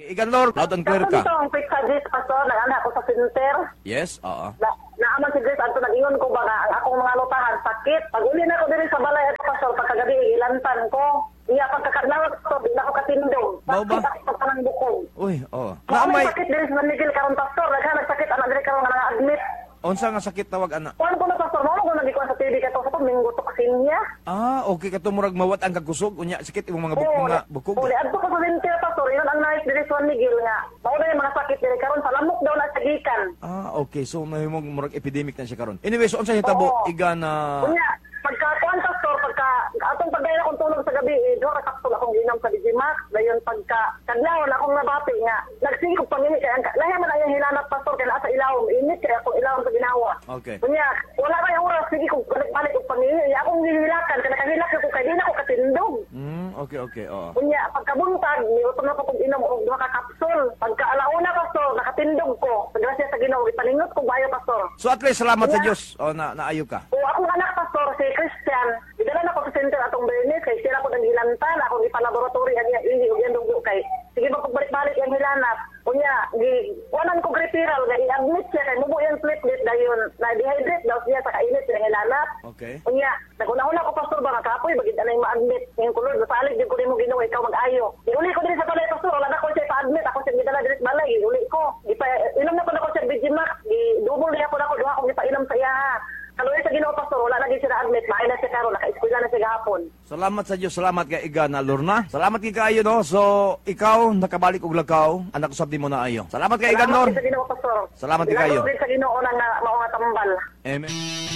Igan Lord, loud and clear ka. Tapos ito, ang quick suggest, Pastor, nag-anak ko sa center. Yes, oo. Naaman si Grace, ato nag-ingon ko ba nga, ang akong mga lutahan, sakit. Pag uli na ko din sa balay at Pastor, pagkagabi, ilantan ko. Iya, pagkakadlawat ko, di na ako katindog. Bao ba? Sakit ako ng bukong. Uy, oo. May sakit din sa Miguel karon Pastor, nagsakit, anak din karon nga admit. Unsa nga sakit tawag ana? Kuan ko na Pastor, mo ko nagikuan sa TV kato sa minggo toksin niya. Okay ka murag mawat ang kagkusog unya sakit imong mga bukog. Uli adto ko sa center Pastor, yun ang nice din sa Miguel nga. Mao na yung mga sakit din karon sa lamok daw na sa gikan. Okay. So may murag epidemic na siya karon. Anyway, so unsa hitabo iga na Unya, pagka-kuan Pastor, atong pagdaya akong tulog sa gabi, duha ka kapsul akong ginom sa Digimax, dayon kadlawon akong nabati nga. Nagsigog pangini kay ang lahi man ayang hilanat Pastor kay naa sa ilawom, init kay akong ilawom sa ginawa. Okay. Unya, wala kay oras sige kog balik og pangini, akong gihilakan kay nakahilak ko kay di na ko katindog. Okay, oo. Unya, pagkabuntag, niutom na ko kong inom og duha ka kapsul. Pagka alauna Pastor, nakatindog ko. Grasya sa Ginoo, ipaningot ko bayo Pastor. So at least salamat sa Dios. Naayo ka. O akong anak Pastor si Christian, idala na ko sa center atong Bernes kay sila ko nang hilantan, akong ipalaboratory ang ihi ug yang dugo kay sige ba pagbalik-balik ang hilanat. Unya, wanan ko referral nga i-admit siya kay mubo yung platelet dayon na dehydrate daw siya sa kainit ng hilanat. Okay. Unya, naguna-una ko Pastor ba nga kapoy bagid anay ma-admit. Ngayon kulod nasalig din ko nimo Ginoo ikaw mag-ayo. Iuli ko din sa balay Pastor, wala na ko siya pa-admit, ako siya gidala diri sa balay, iuli ko. Inom na ko na ko siya Digimax, double niya ko na ko duha ko gipainom sa iya. Kaluoy sa Ginoo Pastor, wala lagi siya na-admit, maay na siya karon, naka-eskwela na siya gahapon. Salamat sa Dios, salamat kay iga na Lorna. Salamat kay kaayo no. So ikaw nakabalik og lakaw, anak usab nimo na ayo. Salamat kay iga Lord. Salamat sa Ginoo Pastor. Salamat kay kayo. Salamat sa Ginoo nang mao nga tambal. Amen.